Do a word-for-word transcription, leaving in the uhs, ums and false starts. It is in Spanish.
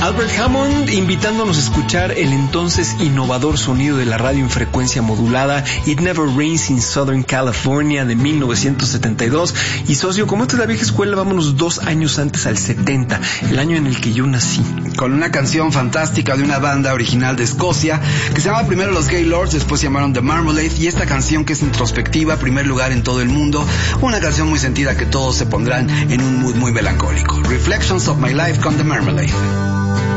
Albert Hammond invitándonos a escuchar el entonces innovador sonido de la radio en frecuencia modulada It Never Rains in Southern California de mil novecientos setenta y dos. Y socio, como esta es la vieja escuela, vámonos dos años antes al setenta, el año en el que yo nací. Con una canción fantástica de una banda original de Escocia que se llamaba primero los Gaylords, después se llamaron The Marmalade, y esta canción que es introspectiva, primer lugar en todo el mundo, una canción muy sentida que todos se pondrán en un mood muy melancólico. Reflections of My Life con The Marmalade.